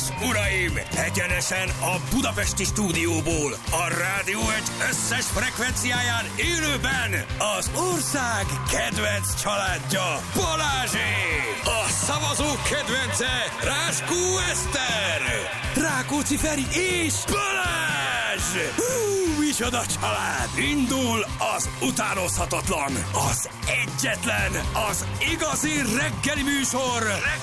uraim! Egyenesen a budapesti stúdióból, a Rádió Egy összes frekvenciáján élőben az ország kedvenc családja, Balázsék! A szavazók kedvence, Ráskó Eszter! Rákóczi Feri és Balázs! Micsoda család! Indul az utánozhatatlan, az egyetlen, az igazi reggeli műsor!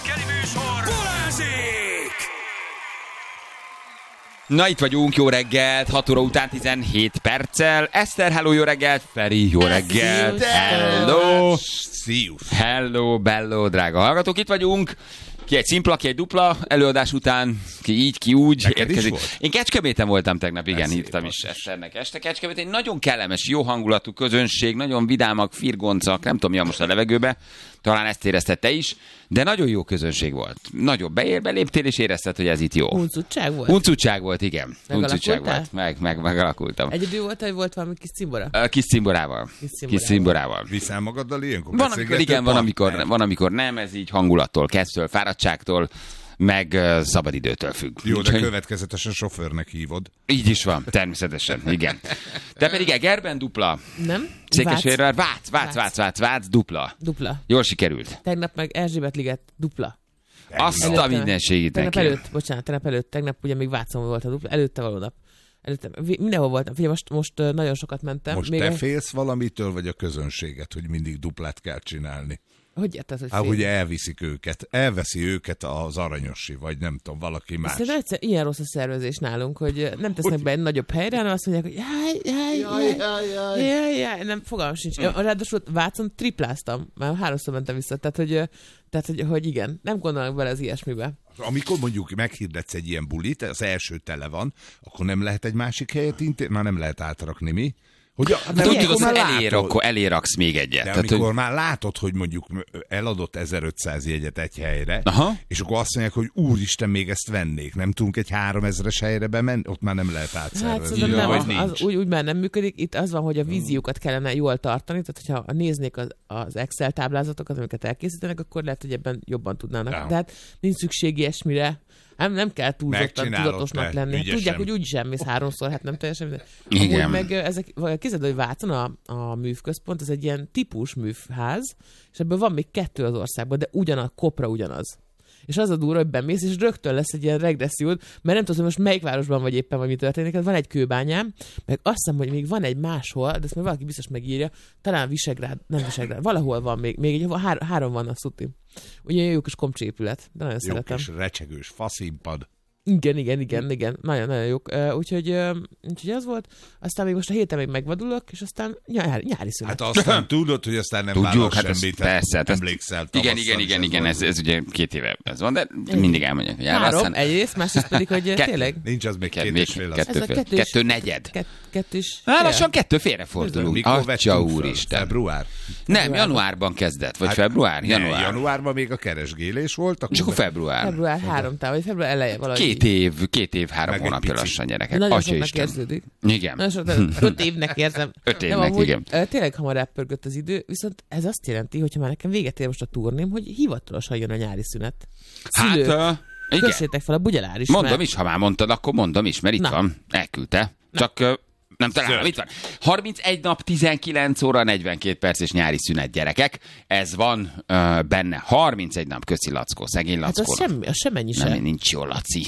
Balázsék! Na itt vagyunk, jó reggelt, 6 óra után 17 perccel. Eszter, hello, jó reggelt. Feri, jó reggelt. Hello. Hello, bello, drága hallgatók, itt vagyunk. Ki egy szimpla, ki egy dupla előadás után, ki így, ki úgy érkezik. Én Kecskeméten voltam tegnap, igen, írtam is Eszternek este. Kecskeméten egy nagyon kellemes, jó hangulatú közönség, nagyon vidámak, firgoncak, nem tudom mi a most a levegőbe, talán ezt érezted is, de nagyon jó közönség volt. Nagyon beléptél és érezted, hogy ez itt jó. Huncutság volt? Huncutság volt, igen. Huncutság volt. Megalakultam. Egyedül volt, vagy volt valami kis cimbora? Kis cimborával. Viszel magaddal ilyenkor? Van, amikor igen, van, amikor nem, ez így hangulattól, kezdtől, fáradtságtól, meg szabadidőtől függ. Jó, de következetesen sofőrnek hívod. Így is van, természetesen, igen. Te pedig Egerben dupla. Nem? Székesfehérvár, Vác, dupla. Dupla. Jól sikerült. Tegnap meg Erzsébet-liget dupla. Azt a mindenségét neki. Tegnap előtt, tegnap ugye még Vácon volt a dupla, előtte való nap. Mindenhol voltam. Figyelj, most nagyon sokat mentem. Most még te félsz valamitől, vagy a közönséget, hogy mindig duplát kell csinálni? Hogy érted, hogy hogy elveszi őket az Aranyosi, vagy nem tudom, valaki más. Szerintem egyszer ilyen rossz a szervezés nálunk, hogy nem tesznek be egy nagyobb helyre, hanem azt mondják, hogy jaj, nem, fogalmam sincs. Ráadásul Vácon tripláztam, már 3-szor mentem vissza, tehát hogy igen, nem gondolnak bele az ilyesmibe. Amikor mondjuk meghirdetsz egy ilyen bulit, az első tele van, akkor nem lehet egy másik helyet már nem lehet átrakni, mi? Eléraksz még egyet. De amikor már látod, hogy mondjuk eladott 1500 jegyet egy helyre, és akkor azt mondják, hogy úristen, még ezt vennék, nem tudunk egy 3000-es helyre bemenni, ott már nem lehet átszervezni. Hát az úgy már nem működik. Itt az van, hogy a víziókat kellene jól tartani, tehát hogyha néznék az Excel táblázatokat, amiket elkészítenek, akkor lehet, hogy ebben jobban tudnának. De hát nincs szükség ilyesmire. Nem kell túlzottan tudatosnak lenni. Hát tudják, hogy úgyis elmész 3-szor, hát nem teljesen. Igen. Amúgy meg ezek, képzeld, hogy Vácon a művközpont, ez egy ilyen típus művház, és ebből van még 2 az országban, de kopra ugyanaz. És az a durva, hogy bemész, és rögtön lesz egy ilyen regressziód, mert nem tudom, hogy most melyik városban vagy éppen, vagy mi történik. Van egy Kőbányám, meg azt hiszem, hogy még van egy máshol, de ezt már valaki biztos megírja, talán nem Visegrád, valahol van még egy, 3 van a szuti. Ugye jó kis komcsi épület, de nagyon szeretem. Jó kis recsegős faszínpad. Igen. Nagyon jók. Úgyhogy az volt. Aztán még most a héten még megvadulok, és aztán nyári szünet. Hát aztán tudod, hogy aztán nem vállalsz semmit. Persze. Emlékszel. Igen. Ez ugye 2 éve ez van, de mindig elmondják, hogy 3, egyrészt, másrészt pedig, hogy tényleg. Nincs az még 2,5. 2 negyed. 2,5. Lassan 2 félrefordulunk. Atya úristen. Február? Nem, januárban kezdett, vagy február? Januárban még a keresgélés volt. És akkor február. Február 3 vagy február eleje valahogy. 2 év, 3 hónapja lassan, gyerekek. Nagyon soknak érződik. Igen. 5 évnek érzem. 5 évnek, igen. Tényleg hamar elpörgött az idő, viszont ez azt jelenti, hogyha már nekem véget ér most a turném, hogy hivatalosan jön a nyári szünet. Szülők, igen. Kössétek fel a Bugyalár is. Mondom is, ha már mondtad, akkor mondom is, mert itt van. Elküldte. Csak nem találom, itt van. 31 nap, 19 óra, 42 perc és nyári szünet, gyerekek. Ez van benne. 31 nap, köszi Lackó, szegény Lackó. Hát az sem mennyiség. Nem, nincs jó, Laci.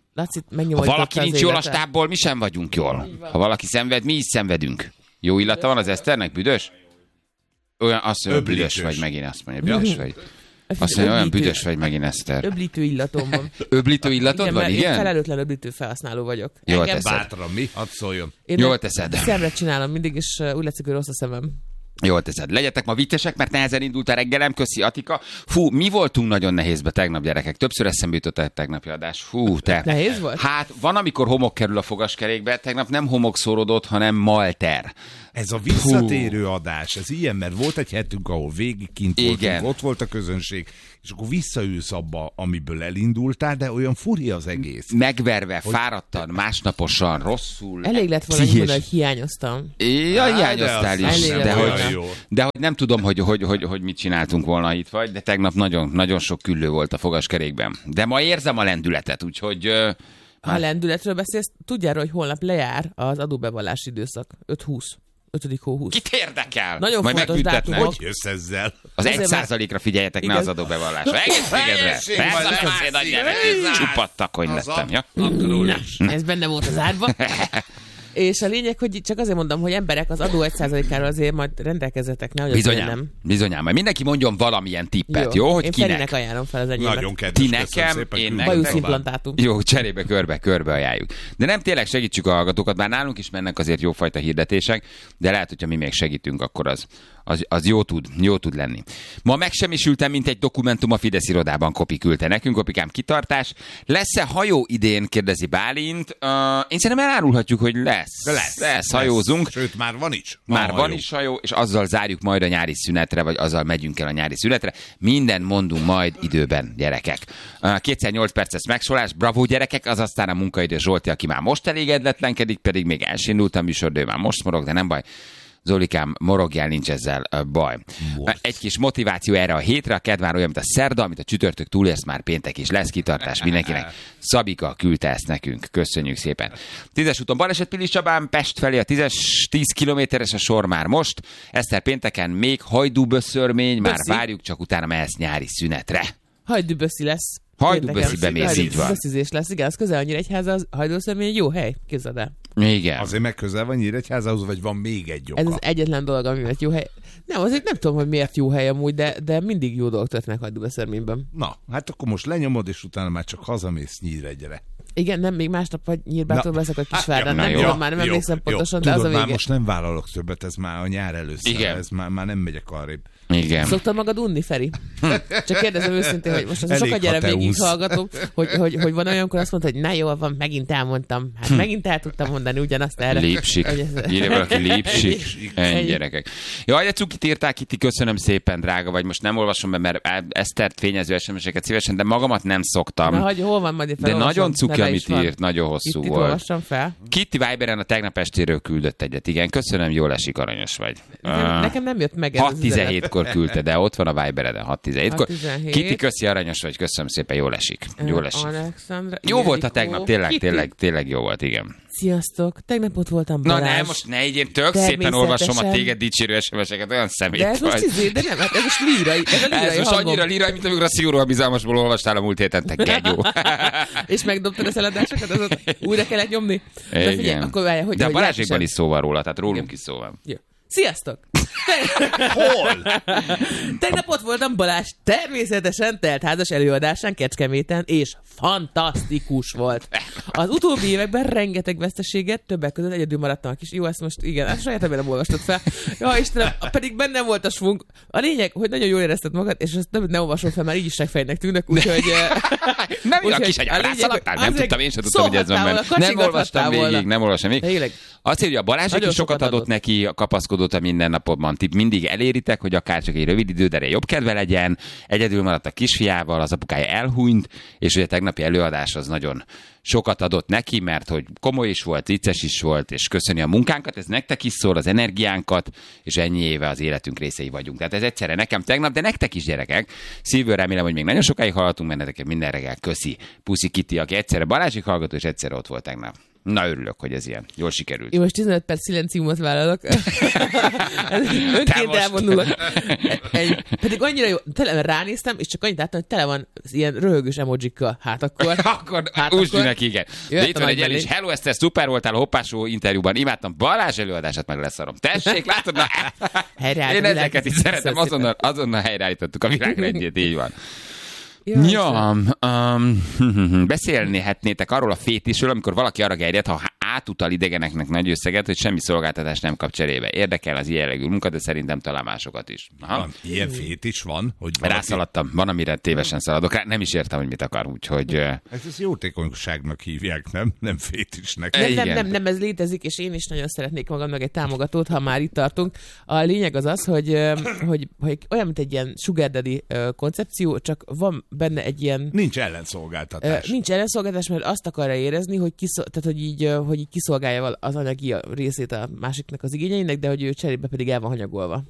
Ha valaki nincs jól a stábból, mi sem vagyunk jól. Ha valaki szenved, mi is szenvedünk. Jó illata van az Eszternek, büdös? Olyan, azt mondja, büdös vagy megint, azt mondja, büdös vagy. Azt mondja, olyan büdös vagy megint, Eszter. Öblítő illatom van. Öblítő illatod van, igen? Én felelőtlen öblítő felhasználó vagyok. Jól teszed. Bátran, mi? Hadd szóljon. Jól teszed. Szemre csinálom mindig, és úgy látszik, hogy rossz a szemem. Jól teszed. Legyetek ma viccesek, mert nehezen indult a reggelem. Köszi, Atika. Fú, mi voltunk nagyon nehézbe tegnap, gyerekek. Többször eszembe jutott a tegnapi adás. Fú, te. Nehéz volt? Hát van, amikor homok kerül a fogaskerékbe. Tegnap nem homok szórodott, hanem malter. Ez a visszatérő adás, ez ilyen, mert volt egy hetünk, ahol végig kint voltunk, ott volt a közönség, és akkor visszaülsz abba, amiből elindultál, de olyan furi az egész. Megverve, fáradtan, másnaposan, rosszul. Elég lett volna, hogy hiányoztam. Ja, hiányoztál is. De hogy nem tudom, hogy mit csináltunk volna itt vagy, de tegnap nagyon, nagyon sok küllő volt a fogaskerékben. De ma érzem a lendületet, úgyhogy... Ha lendületről beszélsz, tudjál, hogy holnap lejár az adóbevallási időszak. 5. hó 20. Kit érdekel? Nagyon majd fontos dátum. Hogy jössz ezzel? Az 1%-ra figyeljetek, ne az adóbevallásra. Egész végedre. Csupadt takony lettem. Ja? Ez benne volt az árba. És a lényeg, hogy csak azért mondom, hogy emberek az adó 1%-áról azért majd rendelkezzetek, nehogy bizonyám, bizonyám. Majd mindenki mondjon valamilyen tippet, jó? Hogy én kinek? Ferinek ajánlom fel az enyémet. Nagyon kedves, ti nekem, én nekem. Bajusz-implantátum. Jó, cserébe körbe ajánljuk. De nem, tényleg segítsük a hallgatókat, bár nálunk is mennek azért jófajta hirdetések, de lehet, hogyha mi még segítünk, akkor az jó tud lenni. Ma megsemmisültem, mint egy dokumentum a Fidesz irodában, Kopi küldte nekünk. Kopikám, kitartás. Lesz-e hajó idén, kérdezi Bálint. Én szerintem elárulhatjuk, hogy lesz, hajózunk. Sőt, már van is. Már van is hajó, és azzal zárjuk majd a nyári szünetre, vagy azzal megyünk el a nyári szünetre. Mindent mondunk majd időben, gyerekek. 2x8 perces megszólás, bravo gyerekek, az aztán a munkaidő Zsolti, aki már most elégedetlenkedik, pedig még el sem indult a műsor, de ő már most morog, de nem baj. Zolikám, morogjál, nincs ezzel baj. Egy kis motiváció erre a hétre, a kedvár olyan, mint a szerda, amit a csütörtök túlérsz, már péntek is lesz, kitartás mindenkinek. Szabika küldte ezt nekünk, köszönjük szépen. 10-es úton baleset Pilis Csabán, Pest felé a 10 kilométeres a sor már most. Eszter pénteken még Hajdú-Böszörmény, már várjuk, csak utána mehetsz nyári szünetre. Hajdú-Böszi lesz. Hajdú-Böszibe mész, így van. Böszizés lesz, igen, az közel a Nyíregyháza, az Hajdú-Böszörmény egy jó hely, képzeld el. Igen. Azért meg közel van Nyíregyházához, vagy van még egy oka? Ez az egyetlen dolog, ami miatt jó hely. Nem, azért nem tudom, hogy miért jó hely amúgy, de mindig jó dolgok történnek Hajdú-Böszörményben. Na, hát akkor most lenyomod, és utána már csak hazamész Nyíregyre. Igen, nem, még másnap vagy Nyírbától veszek a Kisvárra. Nem tudom, már nem emlékszem pontosan, de az a vége. Már most nem vállalok többet, ez már a nyár először. Igen. Ez már nem megyek arrébb. Igen. Szoktad magad unni, Feri? Csak kérdezem őszintén, hogy most az sokat gyere végighallgatom, hogy van olyankor azt mondta, hogy na jól van, megint elmondtam. Hát megint el tudtam mondani ugyanazt erre. Lépsik. Írja valaki lépsik. Ennyi gyerekek. Jaj, a cukit írták, Kiti, köszönöm szépen, drága vagy. Most nem olvasom be, mert Esztert fényező SMS-eket szívesen, de magamat nem szoktam. Na, hogy hol van majd de nagyon cuki, amit írt, nagyon hosszú volt. Olvassam fel. Kitty Viberen a tegnap estéről küldött egyet. Igen, köszönöm, jól esik, aranyos vagy. Nekem nem jött meg ez 6:17-kor küldte, de ott van a Vibereden 6:17-kor. Kitty, köszi, aranyos vagy, köszönöm szépen, jól esik. Jól esik. Jó volt a tegnap, tényleg jó volt, igen. Sziasztok, tegnap ott voltam Balázs. Na nem, most ne így, én tök szépen olvasom a téged dicsérő SMS-eket, olyan szemét vagy. De ez most de nem, hát ez most lírai. Ez most annyira lírai, mint amikor a szigorúan bizalmasból olvastál a múlt héten, te gegyó. És megdobtad a szeladásokat, azot újra kellett nyomni. Igen. Akkor várjál, hogy a Balázsékban is szó van róla, tehát rólunk is szó van. Jó. Sziasztok! Hol? Tegnap ott voltam Balázs természetesen teltházas előadásán Kecskeméten, és fantasztikus volt. Az utóbbi években rengeteg veszteséget, többek között egyedül maradtam a kis. Jó, ezt most igen, ezt saját nem olvastad fel. Ja, Istenem, pedig bennem volt a svung. A lényeg, hogy nagyon jól érezted magad, és ezt nem olvasom fel, már így is segfejnek tűnök, úgyhogy... Nem így a kis rászalattál, nem tudtam, én sem tudtam, hogy ez van benne. Nem olvastam végig, nem olvastam végig. Azt írja, a Balázsék is sokat adott neki, a kapaszkodott a mindennapokban. Mindig eléritek, hogy akár csak egy rövid idő, de jobb kedve legyen. Egyedül maradt a kisfiával, az apukája elhunyt, és ugye a tegnapi előadás az nagyon sokat adott neki, mert hogy komoly is volt, vicces is volt, és köszöni a munkánkat, ez nektek is szól, az energiánkat, és ennyi éve az életünk részei vagyunk. Tehát ez egyszerre nekem tegnap, de nektek is, gyerekek. Szívből remélem, hogy még nagyon sokáig hallgatunk benneteket, minden reggel köszi. Puszi Kitty, aki egyszerre Balázsik hallgató, és egyszerre ott volt tegnap. Na, örülök, hogy ez ilyen. Jól sikerült. Én most 15 perc szilenciumot vállalok. Önként elvonulok. Pedig annyira jó. Ránéztem, és csak annyit láttam, hogy tele van ilyen röhögős emojikkal. Hát akkor úgy tűnik, igen. De itt van egy el is. Hello, Eszter, szuper voltál a Hoppásó interjúban. Imádtam Balázs előadását, meg leszarom. Tessék, látod? Na, én ezeket is szeretem. Azonnal helyreállítottuk a világrendjét, így van. beszélnéhetnétek arról a fétisről, amikor valaki arra gerjed, ha átutal idegeneknek nagy összeget, hogy semmi szolgáltatást nem kap cserébe. Érdekel az ilyen jellegű munka, de szerintem talán másokat is. Van, ilyen fét is van? Hogy Rászaladtam. Van, amire tévesen szaladok rá. Nem is értem, hogy mit akar, úgyhogy... Ez jótékonyságnak hívják, nem? Nem fétisnek. Nem, ez létezik, és én is nagyon szeretnék magamnak egy támogatót, ha már itt tartunk. A lényeg az az, hogy olyan, mint egy ilyen sugar daddy koncepció, csak van benne egy ilyen... Nincs ellenszolgáltatás. Nincs ellenszolgáltatás, mert azt akarja érezni, hogy így kiszolgálja az anyagi részét a másiknak az igényeinek, de hogy ő cserébe pedig el van hanyagolva.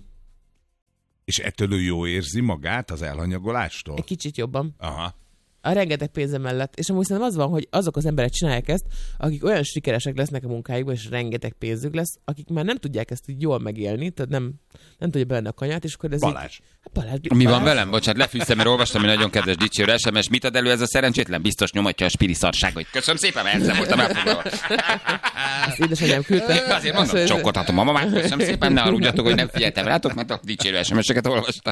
És ettől ő jó érzi magát az elhanyagolástól? Egy kicsit jobban. Aha. A rengeteg pénze mellett. És amúgy szerintem az van, hogy azok az emberek csinálják ezt, akik olyan sikeresek lesznek a munkájukban, és rengeteg pénzük lesz, akik már nem tudják ezt így jól megélni, tehát nem tudja bevenni a kanyát, és akkor ez Balázs. Mi van velem? Bocsánat, lefűztem, mert olvastam egy nagyon kedves dicsérő SMS. Mit ad elő ez a szerencsétlen? Biztos nyomatja a spiri szarságot. Köszönöm szépen, mert ezzel voltam elfoglalva. Ezt édesanyám küldte. Azért mondom, csokkolhatom a mamát. Köszönöm szépen, ne haragudjatok, hogy nem figyeltem rátok, mert a dicsérő SMS-eket olvastam.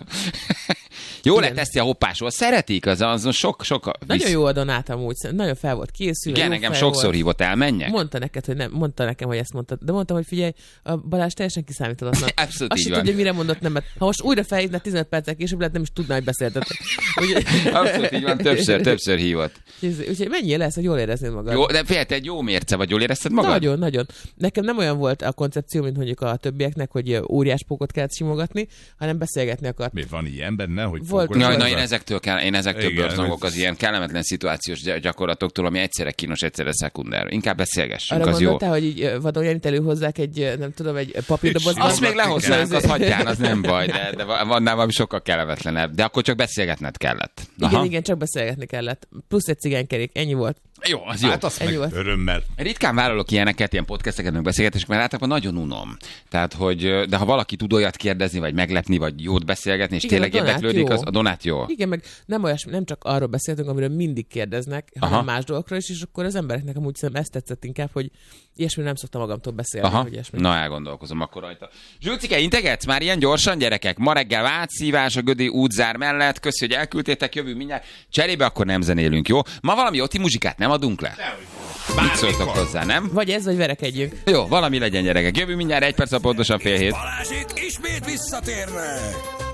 Jó lett ezt a hoppásról. Szeretik, azon sok. Nagyon jó adon át amúgy, nagyon fel volt készülve. Igen, engem sokszor hívott, elmenjek. Mondta nekem, hogy ezt mondtad. De mondtam, hogy figyelj, a Balázs teljesen kiszámítatlan. Abszolút azt így sem van. tudja, mire mondott nemet. Ha most újra felhívna 15 perccel később, lehet nem is tudná, hogy beszéltetek. Abszolút így van, többször hívott. Úgyhogy mennyi lesz, hogy jól éreznéd magad? Jó, de figyelj, te egy jó mérce vagy, jól érezted magad? Nagyon. Nekem nem olyan volt a koncepció, mint mondjuk a többieknek, hogy óriás pókot kellett simogatni, hanem beszélgetni akart. Mi van ilyen benne, hogy én ezektől bőrzongok az ilyen kellemetlen szituációs gyakorlatoktól, ami egyszerre kínos, egyszerre szekundár. Inkább beszélgessünk, arra az jó. Arra hogy így vadonjelint előhozzák egy, nem tudom, egy papírdobozban. Azt még lehoznánk, az hagyján, az nem baj, de vannál valami sokkal kellemetlenebb. De akkor csak beszélgetned kellett. Igen, csak beszélgetni kellett. Plusz egy cigánykerék, ennyi volt. Jó, az jó. Hát azt meg örömmel. Ritkán vállalok ilyeneket, ilyen podcasteket, meg beszélgetések, mert általában nagyon unom. Tehát, hogy, de ha valaki tud olyat kérdezni, vagy meglepni, vagy jót beszélgetni, és igen, tényleg érdeklődik, az a Donát jó. Igen, meg nem csak arról beszéltünk, amiről mindig kérdeznek, hanem más dolgokról is, és akkor az embereknek amúgy szerintem ezt tetszett inkább, hogy ilyesmi nem szoktam magamtól beszélni. Hogy ilyesmi. Na, elgondolkozom akkor rajta. Zsülcike, integetsz már ilyen gyorsan, gyerekek? Ma reggel vátszívás a Gödi útzár mellett. Köszi, hogy elküldtétek, jövünk mindjárt. Cserébe akkor nem zenélünk, jó? Ma valami oti muzsikát nem adunk le? Mit szóltok hozzá, nem? Vagy ez, vagy verekedjünk. Jó, valami legyen, gyerekek. Jövünk mindjárt 1 perc, pontosan 6:30. Balázsék ismét visszatérnek.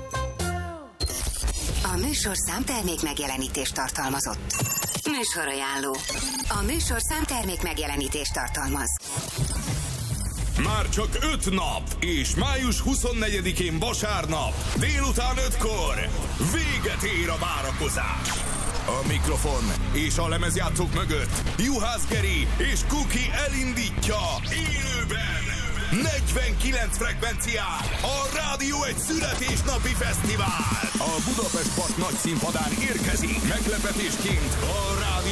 A műsorszám termék megjelenítést tartalmazott. Műsorajánló. A műsorszám termék megjelenítést tartalmaz. Már csak 5 nap, és május 24-én vasárnap, délután 5-kor véget ér a várakozás. A mikrofon és a lemezjátszók mögött Juhász Geri és Kuki elindítja élőben 49 frekvencián a Rádió egy születésnapi fesztivál. A Budapest Park nagy színpadán érkezik meglepetésként a Rádió